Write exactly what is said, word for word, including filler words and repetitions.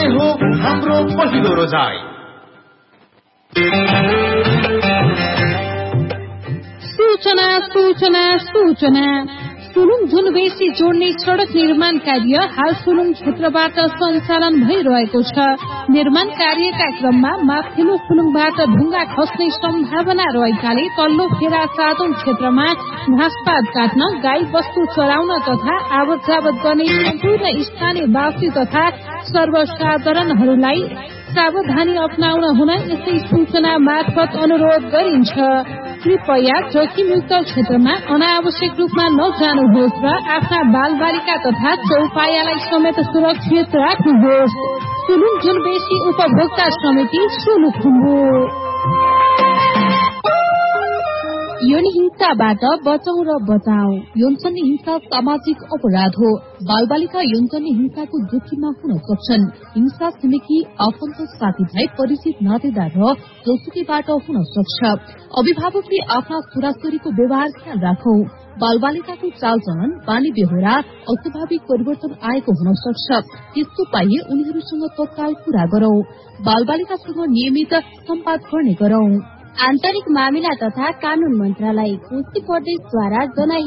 नै हो हाम्रो पहिलो रोजाइ। सूचना सूचना सूचना सुलुङ झुलबेसी जोड्ने सड़क निर्माण कार्य हाल सुलुङ क्षेत्रबाट सञ्चालन भइरहेको छ। निर्माण कार्यका क्रममा माथिल्लो सुलुङबाट ढुङ्गा खस्ने सम्भावना रहेकाले तल्लो फेरा सातौं क्षेत्रमा घाँसपात काट्न, गाई वस्तु चराउन तथा आवत जावत गर्ने सम्पूर्ण स्थानीयवासी तथा सर्वसाधारणहरूलाई सावधानी अप्नाउन हुन यस्तै सूचना मार्फत अनुरोध गरिन्छ। कृपया जोखिमयुक्त क्षेत्रमा अनावश्यक रूपमा नजानुहोस् र आफ्ना बाल बालिका तथा चौपायालाई समेत सुरक्षित राख्नुहोस्। सुलुङ झुलबेसी उपभोक्ता समिति सुलुखुम्बु। यौन हिंसाबाट बचाउ र बचाऊ। यौनजन्य हिंसा सामाजिक अपराध हो। बाल बालिका यौनजन्य हिंसाको जोखिममा हुन सक्छन्। हिंसा छिमेकी आफन्त साथीभाइ परिचित नातेदार र जोसुकैबाट हुन सक्छ। अभिभावकले आफ्ना छोराछोरीको व्यवहार ख्याल राखौ। बाल बालिकाको चालचलन, बानी बेहोरा अस्वाभाविक परिवर्तन आएको हुन सक्छ। त्यस्तो पाइए उनीहरूसँग तत्काल कुरा गरौं। बाल बालिकासँग नियमित सम्वाद गर्ने गरौं। आन्तरिक मामिला तथा कानून मन्त्रालय, कोशी प्रदेशद्वारा जना